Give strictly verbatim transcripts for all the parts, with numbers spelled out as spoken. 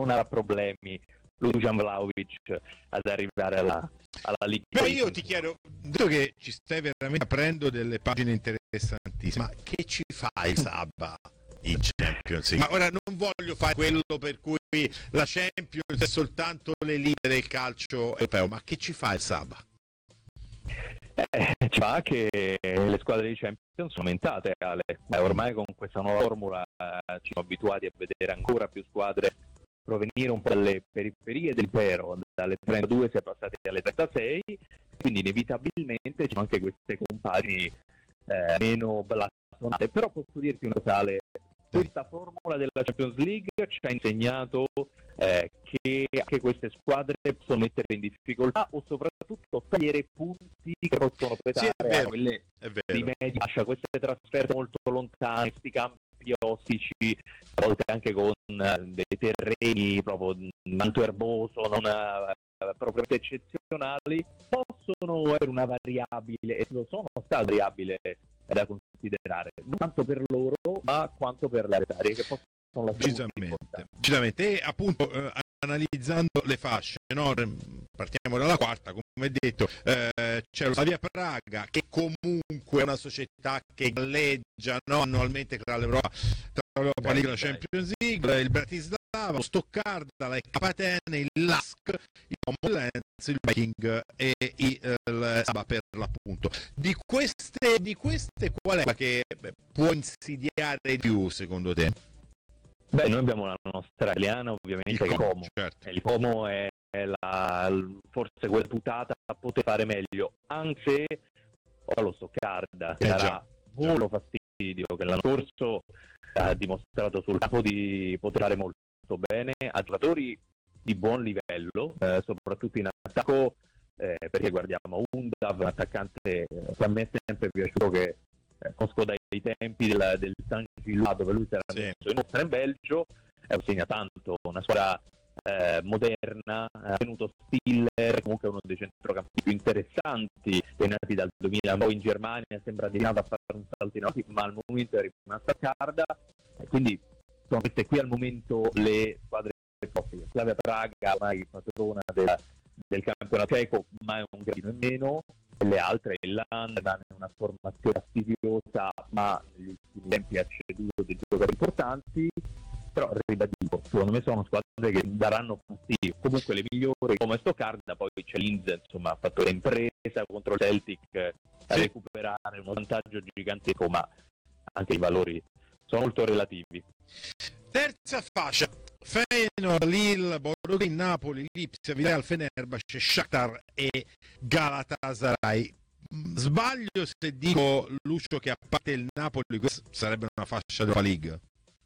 non avrà problemi Dusan Vlahovic ad arrivare alla, alla League. Però io ti chiedo, detto che ci stai veramente aprendo delle pagine interessantissime, ma che ci fa il Sabba in Champions League? Ma ora non voglio fare quello per cui la Champions è soltanto l'elite del calcio europeo, ma che ci fa il Sabba? Eh, ci fa che le squadre di Champions sono aumentate, Ale. Eh, ormai con questa nuova formula eh, ci siamo abituati a vedere ancora più squadre provenire un po' dalle periferie dell'impero, dalle trentadue si è passati alle trentasei, quindi inevitabilmente ci sono anche queste compagini eh, meno blasonate. Però posso dirti una cosa, Ale, questa formula della Champions League ci ha insegnato eh, che anche queste squadre possono mettere in difficoltà o soprattutto togliere punti che possono pesare sì, a quelle di media fascia, queste trasferte molto lontane, questi campi ostici, a volte anche con uh, dei terreni proprio manto erboso, non uh, proprio eccezionali, possono essere una variabile, e lo sono state variabile da considerare, non tanto per loro ma quanto per le avversarie, che possono decisamente, decisamente. E appunto eh, analizzando le fasce, no? Partiamo dalla quarta, come detto, eh, c'è lo Slavia Praga, che comunque è una società che galleggia, no? Annualmente tra l'Europa, tra l'Europa League e la Champions League, il Bratislava, lo Stoccarda, la Capatene, il Lask, il Como Lens, il Viking e il, il Sabba per l'appunto. Di queste, di queste qual è la che beh, può insidiare di più secondo te? Beh, noi abbiamo la nostra italiana, ovviamente, il Como. Certo. Il Como è la, forse quella putata a poter fare meglio, anche lo Stoccarda, che eh darà volo fastidio, che l'anno scorso ha dimostrato sul campo di poter fare molto bene, a giocatori di buon livello, eh, soprattutto in attacco, eh, perché guardiamo Undav, un attaccante che a me è sempre piaciuto, che eh, conosco dai tempi del, del San Gillois, dove lui si era sì. messo in opera in Belgio, e segna tanto, una squadra eh, moderna, ha venuto Stiller, comunque uno dei centrocampisti più interessanti, è nati dal duemila, poi in Germania sembra destinato a fare un salto in avanti, ma al momento è rimasto a Carda, e quindi sono queste qui al momento le squadre prossime. Slavia Praga, ormai padrona del, del campionato ceco, ma è un gradino in meno, e le altre, il Landman è una formazione fastidiosa, ma negli ultimi tempi ha ceduto dei giocatori importanti, però ribadito, secondo me sono squadre che daranno fastidio. Comunque le migliori come Stoccarda, poi c'è Linz, insomma ha fatto l'impresa contro il Celtic a sì. recuperare un vantaggio gigantesco, ma anche i valori sono molto relativi. Terza fascia: Feyenoord, Lille, Bordeaux, Napoli, Lipsia, Villarreal, Fenerbahce, Shakhtar e Galatasaray. Sbaglio se dico, Lucio, che a parte il Napoli questa sarebbe una fascia della League?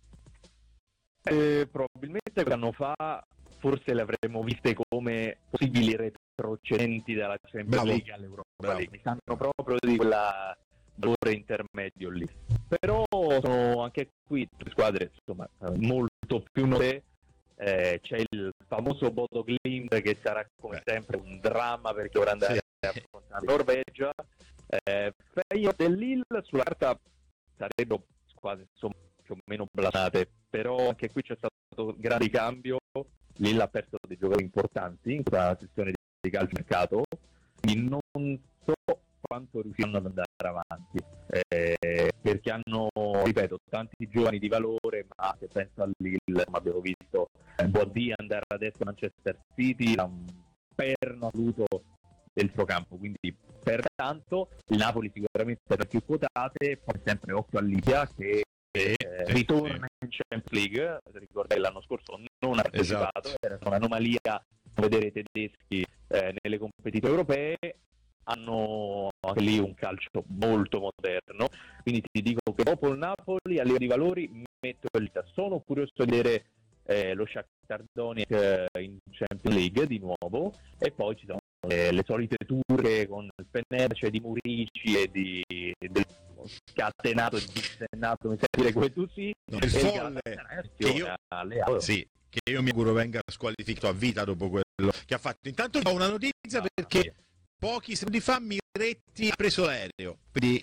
Eh, probabilmente un anno fa forse le avremmo viste come possibili retrocedenti dalla Champions League all'Europa League. Mi sanno proprio di quella valore intermedio lì. Però sono anche qui tre squadre insomma molto più note. Eh, c'è il famoso Bodo Glimt, che sarà come Beh. sempre un dramma perché dovrà andare sì. a affrontare la Norvegia. Eh, Feyenoord e Lille sulla carta sarebbero squadre insomma più o meno blasate, però anche qui c'è stato un grande cambio. Lille ha perso dei giocatori importanti in questa sessione di calciomercato, quindi non so quanto riusciranno ad andare avanti, eh, perché hanno, ripeto, tanti giovani di valore, ma se penso a Lille, come abbiamo visto, eh, Boadì andare adesso a Manchester City, ha un perno assoluto del suo campo, quindi pertanto il Napoli sicuramente tra le più quotate, poi sempre occhio a Lipsia che eh, ritorna in Champions League, ricordate l'anno scorso non ha partecipato, esatto. Era un'anomalia vedere i tedeschi eh, nelle competizioni europee. Hanno anche lì un calcio molto moderno, quindi ti dico che dopo il Napoli a livello di valori metto il sono curioso di vedere eh, lo Shakhtar Donetsk eh, in Champions League di nuovo, e poi ci sono le, le solite turche con il Fenerbahce di Murici e di del scatenato e dissennato, mi sa dire come tu sì, no, il folle che io, sì, che io mi auguro venga squalificato a vita dopo quello che ha fatto. Intanto ho una notizia, perché pochi secondi fa Miretti ha preso l'aereo, quindi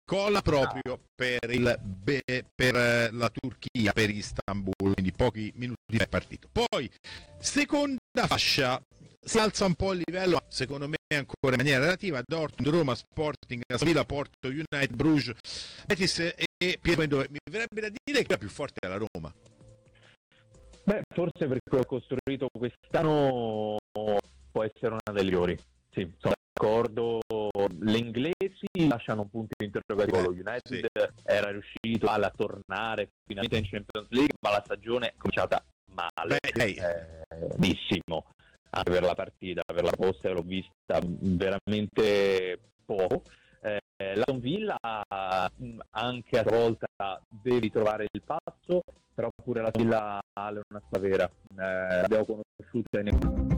colla proprio per, il, per la Turchia, per Istanbul, quindi pochi minuti è partito. Poi, seconda fascia, si alza un po' il livello, secondo me ancora in maniera relativa, Dortmund, Roma, Sporting, Sevilla, Porto, United, Bruges, Betis e Piero. Mi verrebbe da dire che è più forte della Roma. Beh, forse perché ho costruito quest'anno può essere una delle migliori. Sì, sono d'accordo. Le inglesi lasciano un punto interrogativo. Lo United sì. era riuscito a tornare finalmente in Champions League, ma la stagione è cominciata male, benissimo. Anche per la partita, per la posta l'ho vista veramente poco. Eh, l'Aston Villa anche a volta devi trovare il passo, però pure la Villa è una squadra vera. Eh, l'abbiamo conosciuta in...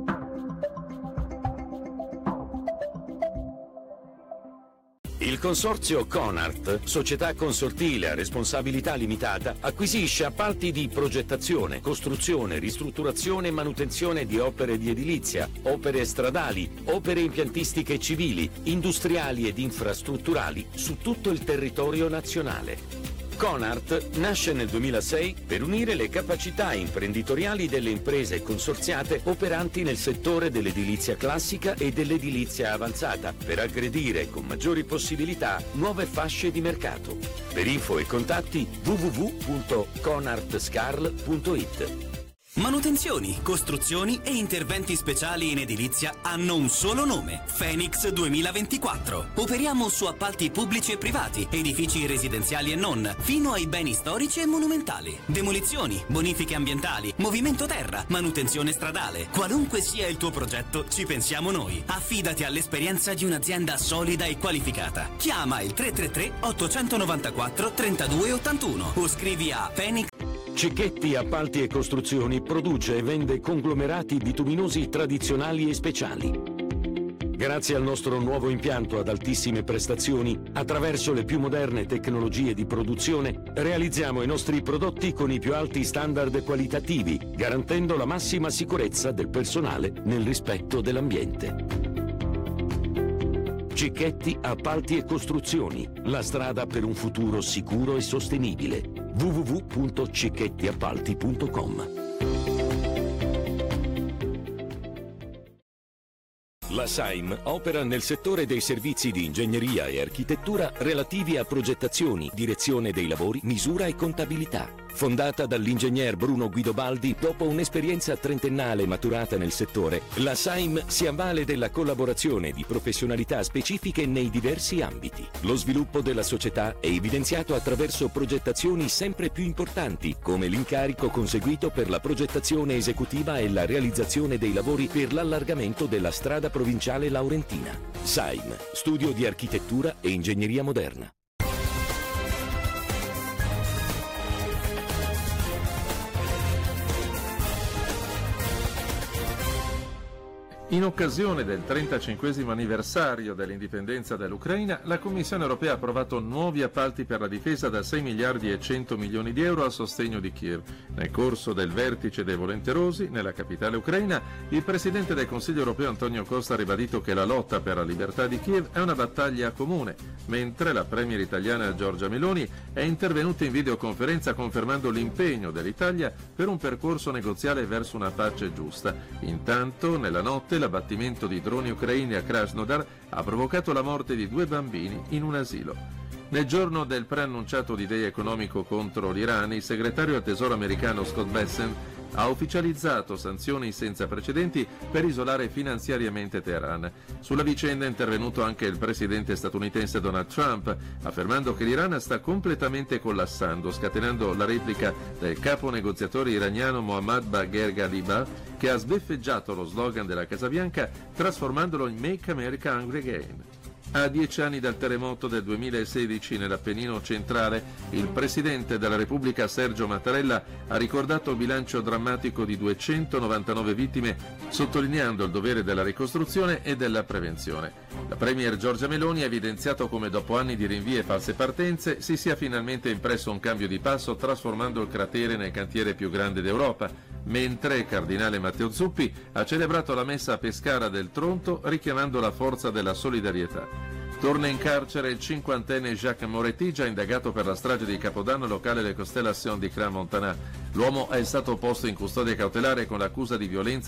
Il consorzio Conart, società consortile a responsabilità limitata, acquisisce appalti di progettazione, costruzione, ristrutturazione e manutenzione di opere di edilizia, opere stradali, opere impiantistiche civili, industriali ed infrastrutturali su tutto il territorio nazionale. Conart nasce nel duemilasei per unire le capacità imprenditoriali delle imprese consorziate operanti nel settore dell'edilizia classica e dell'edilizia avanzata, per aggredire con maggiori possibilità nuove fasce di mercato. Per info e contatti w w w punto conartscarl punto it. Manutenzioni, costruzioni e interventi speciali in edilizia hanno un solo nome: Phoenix duemilaventiquattro. Operiamo su appalti pubblici e privati, edifici residenziali e non, fino ai beni storici e monumentali. Demolizioni, bonifiche ambientali, movimento terra, manutenzione stradale. Qualunque sia il tuo progetto, ci pensiamo noi. Affidati all'esperienza di un'azienda solida e qualificata. Chiama il tre tre tre otto nove quattro tre due otto uno o scrivi a Phoenix. Cicchetti Appalti e Costruzioni produce e vende conglomerati bituminosi tradizionali e speciali. Grazie al nostro nuovo impianto ad altissime prestazioni, attraverso le più moderne tecnologie di produzione, realizziamo i nostri prodotti con i più alti standard qualitativi, garantendo la massima sicurezza del personale nel rispetto dell'ambiente. Cicchetti Appalti e Costruzioni, la strada per un futuro sicuro e sostenibile. w w w punto cicchettiappalti punto com. La Saim opera nel settore dei servizi di ingegneria e architettura relativi a progettazioni, direzione dei lavori, misura e contabilità. Fondata dall'ingegner Bruno Guidobaldi, dopo un'esperienza trentennale maturata nel settore, la Saim si avvale della collaborazione di professionalità specifiche nei diversi ambiti. Lo sviluppo della società è evidenziato attraverso progettazioni sempre più importanti, come l'incarico conseguito per la progettazione esecutiva e la realizzazione dei lavori per l'allargamento della strada provinciale laurentina. Saim, studio di architettura e ingegneria moderna. In occasione del trentacinquesimo anniversario dell'indipendenza dell'Ucraina, la Commissione europea ha approvato nuovi appalti per la difesa da sei miliardi e cento milioni di euro a sostegno di Kiev. Nel corso del vertice dei volenterosi, nella capitale ucraina, il Presidente del Consiglio europeo Antonio Costa ha ribadito che la lotta per la libertà di Kiev è una battaglia comune, mentre la premier italiana Giorgia Meloni è intervenuta in videoconferenza confermando l'impegno dell'Italia per un percorso negoziale verso una pace giusta. Intanto, nella notte, l'abbattimento di droni ucraini a Krasnodar ha provocato la morte di due bambini in un asilo. Nel giorno del preannunciato D-Day economico contro l'Iran, il segretario al Tesoro americano Scott Bessent ha ufficializzato sanzioni senza precedenti per isolare finanziariamente Teheran. Sulla vicenda è intervenuto anche il presidente statunitense Donald Trump, affermando che l'Iran sta completamente collassando, scatenando la replica del capo negoziatore iraniano Mohammad Bagher Ghalibaf, che ha sbeffeggiato lo slogan della Casa Bianca trasformandolo in Make America Hungry Again. A dieci anni dal terremoto del duemilasedici nell'Appennino centrale, il Presidente della Repubblica Sergio Mattarella ha ricordato il bilancio drammatico di duecentonovantanove vittime, sottolineando il dovere della ricostruzione e della prevenzione. La Premier Giorgia Meloni ha evidenziato come dopo anni di rinvii e false partenze si sia finalmente impresso un cambio di passo trasformando il cratere nel cantiere più grande d'Europa, mentre il cardinale Matteo Zuppi ha celebrato la messa a Pescara del Tronto richiamando la forza della solidarietà. Torna in carcere il cinquantenne Jacques Moretti, già indagato per la strage di Capodanno locale Le Constellation di Crans-Montana. L'uomo è stato posto in custodia cautelare con l'accusa di violenza